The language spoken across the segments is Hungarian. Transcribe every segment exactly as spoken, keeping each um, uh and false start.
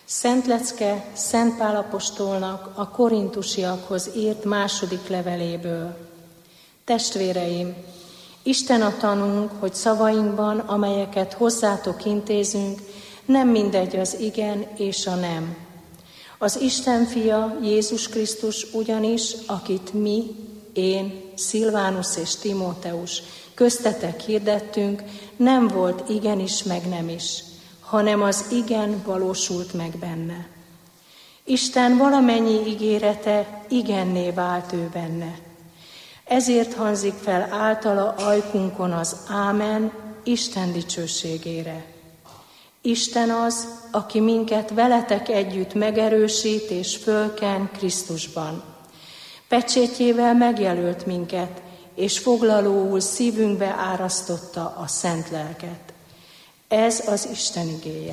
Szent Lecke Szent Pál apostolnak a korintusiakhoz írt második leveléből. Testvéreim, Isten a tanúnk, hogy szavainkban, amelyeket hozzátok intézünk, nem mindegy az igen és a nem. Az Isten fia, Jézus Krisztus ugyanis, akit mi, én, Szilvánusz és Timóteus köztetek hirdettünk, nem volt igen is, meg nem is, hanem az igen valósult meg benne. Isten valamennyi ígérete igenné vált ő benne. Ezért hangzik fel általa ajkunkon az ámen Isten dicsőségére. Isten az, aki minket veletek együtt megerősít és fölken Krisztusban. Pecsétjével megjelölt minket, és foglalóul szívünkbe árasztotta a szent lelket. Ez az Isten igéje.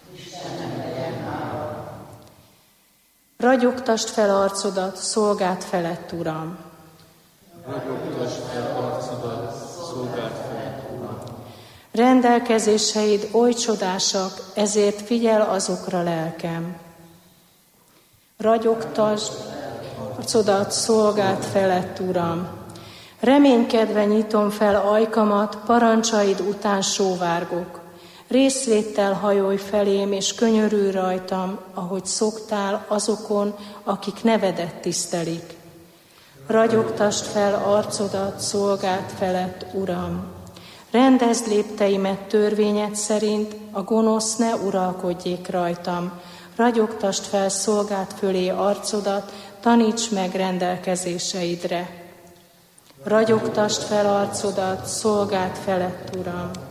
Ragyogtasd fel arcodat szolgád felett, Uram! Ragyogtasd fel arcodat szolgád felett, Uram! Rendelkezéseid oly csodásak, ezért figyel azokra lelkem. Ragyogtasd arcodat szolgád felett, Uram! Reménykedve nyitom fel ajkamat, parancsaid után sóvárgok. Részvéttel hajolj felém, és könyörülj rajtam, ahogy szoktál azokon, akik nevedet tisztelik. Ragyogtasd fel arcodat szolgád felett, Uram! Rendezd lépteimet törvényed szerint, a gonosz ne uralkodjék rajtam. Ragyogtasd fel szolgád fölé arcodat, taníts meg rendelkezéseidre. Ragyogtasd fel arcodat szolgád felett, Uram!